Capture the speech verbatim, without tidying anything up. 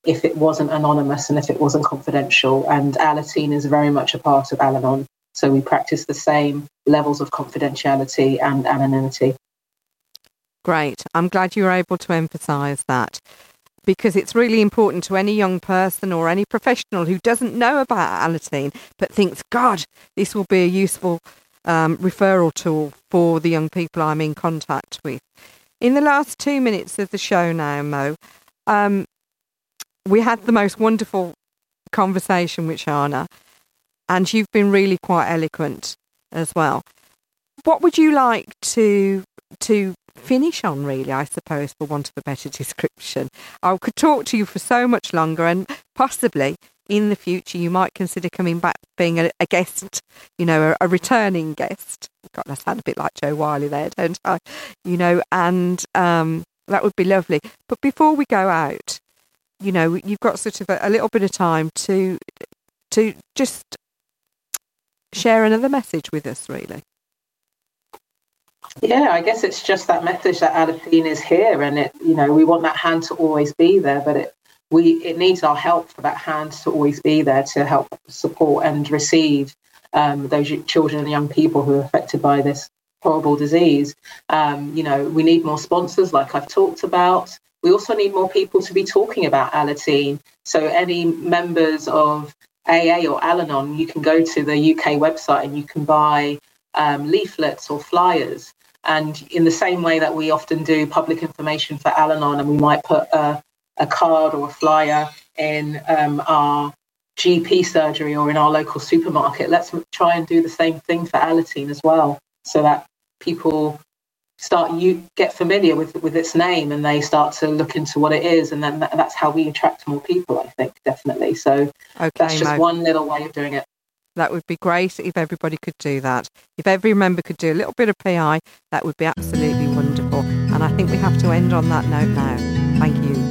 if it wasn't anonymous and if it wasn't confidential. And Alateen is very much a part of Al-Anon. So we practice the same levels of confidentiality and anonymity. Great. I'm glad you were able to emphasise that, because it's really important to any young person or any professional who doesn't know about Alateen but thinks, God, this will be a useful um, referral tool for the young people I'm in contact with. In the last two minutes of the show now, Mo, um, we had the most wonderful conversation with Shana, and you've been really quite eloquent as well. What would you like to to finish on, really, I suppose, for want of a better description? I could talk to you for so much longer, and possibly in the future you might consider coming back being a, a guest, you know, a, a returning guest. God, I sound a bit like Joe Wiley there, don't I? You know, and um, that would be lovely. But before we go out, you know, you've got sort of a, a little bit of time to to just share another message with us, really. Yeah, I guess it's just that message that Alateen is here, and it, you know, we want that hand to always be there, but it we it needs our help for that hand to always be there to help support and receive um, those children and young people who are affected by this horrible disease. Um, you know, we need more sponsors, like I've talked about. We also need more people to be talking about Alateen. So any members of A A or Al-Anon, you can go to the U K website and you can buy um, leaflets or flyers. And in the same way that we often do public information for Al-Anon, and we might put a, a card or a flyer in um, our G P surgery or in our local supermarket, let's try and do the same thing for Alateen as well, so that people start you get familiar with with its name and they start to look into what it is, and then that, that's how we attract more people, I think, definitely. So okay, that's just Mo. one little way of doing it. That would be great if everybody could do that. If every member could do a little bit of P I, that would be absolutely wonderful. And I think we have to end on that note now. Thank you.